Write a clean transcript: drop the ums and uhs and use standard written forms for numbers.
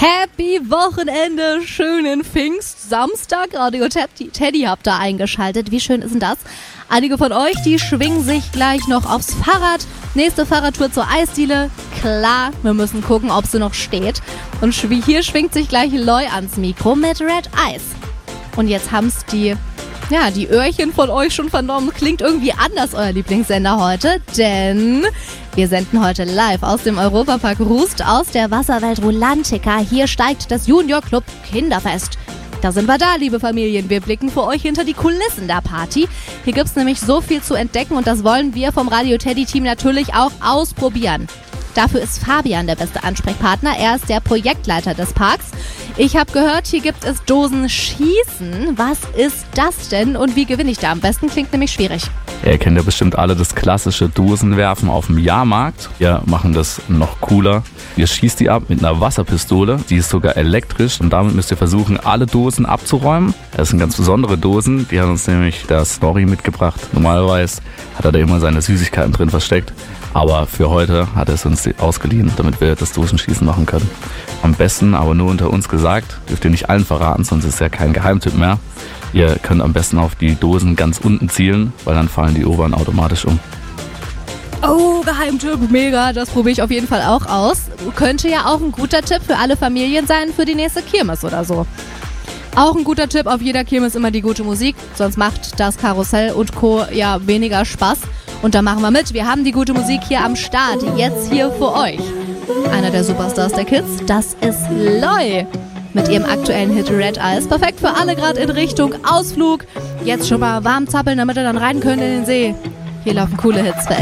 Happy Wochenende, schönen Pfingstsamstag. Radio Teddy habt ihr eingeschaltet. Wie schön ist denn das? Einige von euch, die schwingen sich gleich noch aufs Fahrrad. Nächste Fahrradtour zur Eisdiele. Klar, wir müssen gucken, ob sie noch steht. Und hier schwingt sich gleich Loy ans Mikro mit Red Ice. Und jetzt haben's die Öhrchen von euch schon vernommen. Klingt irgendwie anders, euer Lieblingssender heute, denn wir senden heute live aus dem Europapark Rust aus der Wasserwelt Rulantica. Hier steigt das Junior Club Kinderfest. Da sind wir da, liebe Familien. Wir blicken für euch hinter die Kulissen der Party. Hier gibt's nämlich so viel zu entdecken und das wollen wir vom Radio Teddy Team natürlich auch ausprobieren. Dafür ist Fabian der beste Ansprechpartner. Er ist der Projektleiter des Parks. Ich habe gehört, hier gibt es Dosenschießen. Was ist das denn und wie gewinne ich da am besten? Klingt nämlich schwierig. Ihr kennt ja bestimmt alle das klassische Dosenwerfen auf dem Jahrmarkt. Wir machen das noch cooler. Ihr schießt die ab mit einer Wasserpistole. Die ist sogar elektrisch und damit müsst ihr versuchen, alle Dosen abzuräumen. Das sind ganz besondere Dosen. Die hat uns nämlich der Snorri mitgebracht. Normalerweise hat er da immer seine Süßigkeiten drin versteckt. Aber für heute hat er es uns ausgeliehen, damit wir das Dosenschießen machen können. Am besten, aber nur unter uns gesagt, dürft ihr nicht allen verraten, sonst ist es ja kein Geheimtipp mehr. Ihr könnt am besten auf die Dosen ganz unten zielen, weil dann fallen die oberen automatisch um. Oh, Geheimtipp, mega, das probiere ich auf jeden Fall auch aus. Könnte ja auch ein guter Tipp für alle Familien sein für die nächste Kirmes oder so. Auch ein guter Tipp, auf jeder Kirmes immer die gute Musik, sonst macht das Karussell und Co. ja weniger Spaß. Und da machen wir mit. Wir haben die gute Musik hier am Start, jetzt hier für euch. Einer der Superstars der Kids, das ist Loy. Mit ihrem aktuellen Hit Red Ice. Perfekt für alle gerade in Richtung Ausflug. Jetzt schon mal warm zappeln, damit ihr dann rein könnt in den See. Hier laufen coole Hits für